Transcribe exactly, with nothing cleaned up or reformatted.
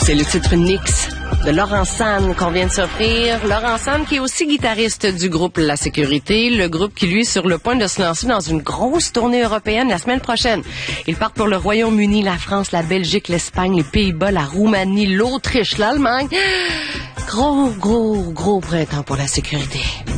C'est le titre Nix de Laurent Sanne qu'on vient de s'offrir. Laurent Sanne qui est aussi guitariste du groupe La Sécurité, le groupe qui lui est sur le point de se lancer dans une grosse tournée européenne la semaine prochaine. Ils partent pour le Royaume-Uni, la France, la Belgique, l'Espagne, les Pays-Bas, la Roumanie, l'Autriche, l'Allemagne. Gros, gros, gros printemps pour La Sécurité.